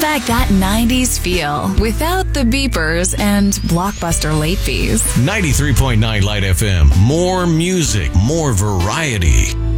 back that 90s feel without the beepers and blockbuster late fees. 93.9 Light FM. More music, more variety.